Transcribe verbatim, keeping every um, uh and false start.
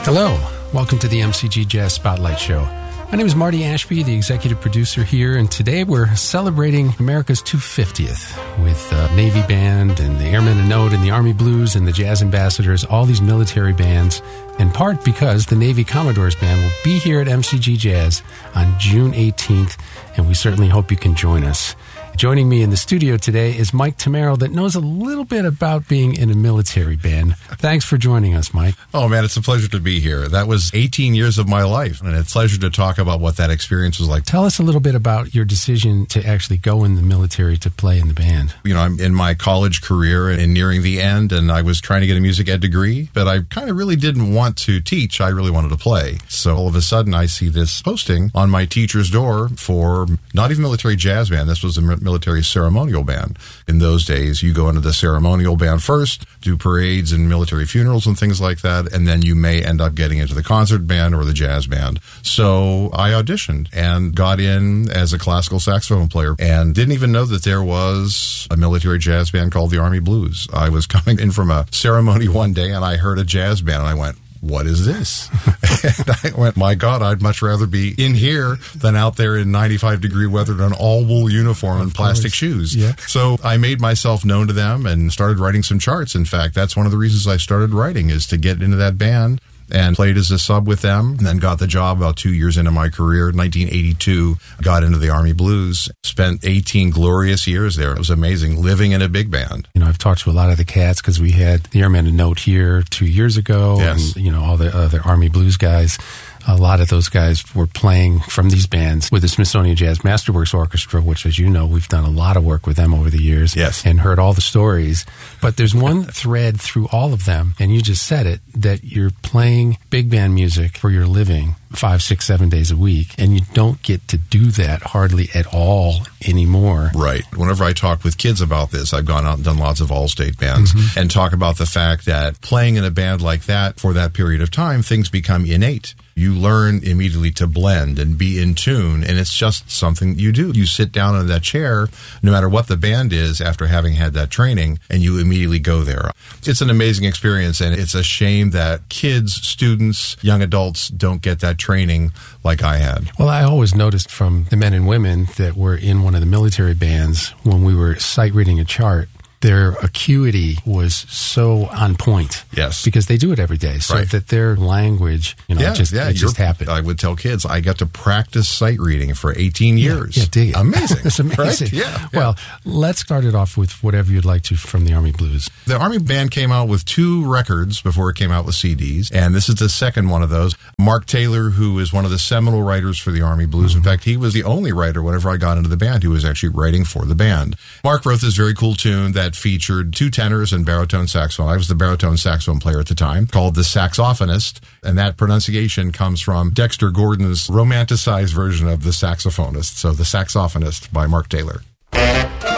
Hello, welcome to the M C G Jazz Spotlight Show. My name is Marty Ashby, the executive producer here, and today we're celebrating America's two hundred fiftieth with the Navy Band and the Airmen and Note and the Army Blues and the Jazz Ambassadors, all these military bands, in part because the Navy Commodores Band will be here at M C G Jazz on June eighteenth, and we certainly hope you can join us. Joining me in the studio today is Mike Tamero, that knows a little bit about being in a military band. Thanks for joining us, Mike. Oh, man, it's a pleasure to be here. That was eighteen years of my life, and it's a pleasure to talk about what that experience was like. Tell us a little bit about your decision to actually go in the military to play in the band. You know, I'm in my college career and nearing the end, and I was trying to get a music ed degree, but I kind of really didn't want to teach. I really wanted to play. So all of a sudden, I see this posting on my teacher's door for not even military jazz band. This was a military ceremonial band. In those days, you go into the ceremonial band first, do parades and military funerals and things like that, and then you may end up getting into the concert band or the jazz band. So I auditioned and got in as a classical saxophone player and didn't even know that there was a military jazz band called the Army Blues. I was coming in from a ceremony one day and I heard a jazz band and I went, what is this? And I went, my God, I'd much rather be in here than out there in ninety-five degree weather in an all wool uniform and plastic shoes. Yeah. So I made myself known to them and started writing some charts. In fact, that's one of the reasons I started writing, is to get into that band, and played as a sub with them, and then got the job about two years into my career. nineteen eighty-two, got into the Army Blues, spent eighteen glorious years there. It was amazing living in a big band. You know, I've talked to a lot of the cats because we had the Airmen and Note here two years ago, yes. and, you know, all the other Army Blues guys. A lot of those guys were playing from these bands with the Smithsonian Jazz Masterworks Orchestra, which, as you know, we've done a lot of work with them over the years. Yes. And heard all the stories. But there's one thread through all of them, and you just said it, that you're playing big band music for your living five, six, seven days a week, and you don't get to do that hardly at all anymore. Right. Whenever I talk with kids about this, I've gone out and done lots of all-state bands, mm-hmm. and talk about the fact that playing in a band like that for that period of time, things become innate. You learn immediately to blend and be in tune, and it's just something you do. You sit down in that chair, no matter what the band is, after having had that training, and you immediately go there. It's an amazing experience, and it's a shame that kids, students, young adults don't get that training like I had. Well, I always noticed from the men and women that were in one of the military bands, when we were sight reading a chart, their acuity was so on point. Yes. Because they do it every day. So right. that their language, you know, yeah, just, yeah, it just happened. I would tell kids, I got to practice sight reading for eighteen years. Yeah, yeah dig it. Amazing. That's amazing. Right? Yeah, yeah. Well, let's start it off with whatever you'd like to from the Army Blues. The Army Band came out with two records before it came out with C Ds, and this is the second one of those. Mark Taylor, who is one of the seminal writers for the Army Blues. Mm-hmm. In fact, he was the only writer whenever I got into the band who was actually writing for the band. Mark wrote this very cool tune that featured two tenors and baritone saxophone. I was the baritone saxophone player at the time, called The Saxophonist, and that pronunciation comes from Dexter Gordon's romanticized version of The Saxophonist. So The Saxophonist by Mark Taylor.